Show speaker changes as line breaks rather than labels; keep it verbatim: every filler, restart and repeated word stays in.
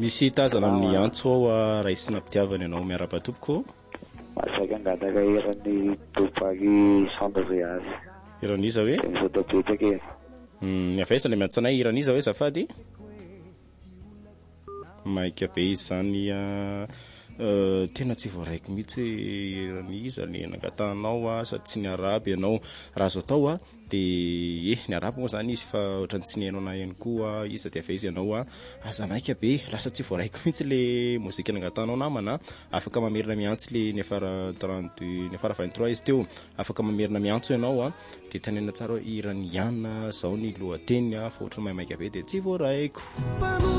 misy tazana amin'ny antso ao raisina mpitiavana ianao miara-patopoko
masaka angataka irany Tupac Sandrias
iraniza hoe
misotobetsaka
ny afesana miantsanay iraniza hoe zafady maika be izy zany tena tsy voaraiko mihitsy hoe iraniza ny nangatanao a sady tsy ny araby ianao raha zao tao a de eh ny araby moa zany izy fa ohatrany tsy ny hainao na ihany koa izy de afaizy ianao a aza maika be lasa tsy voaraiko mihitsy le mozika nangatanao namana afaka mamerina miantso le ny afara trente-deux ny afara vingt-trois izy teo afaka mamerina miantso ianao a de tanena tsara hoe iraniana zao ny lohateny a fa ohatrany maika be de tsy voaraiko